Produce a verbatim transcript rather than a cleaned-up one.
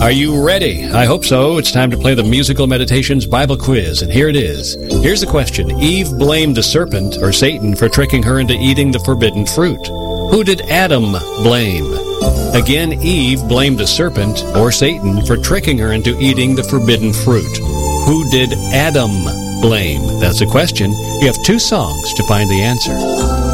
Are you ready? I hope so. It's time to play the Musical Meditations Bible Quiz, and here it is. Here's the question. Eve blamed the serpent, or Satan, for tricking her into eating the forbidden fruit. Who did Adam blame? Again, Eve blamed the serpent, or Satan, for tricking her into eating the forbidden fruit. Who did Adam blame? That's a question. You have two songs to find the answer.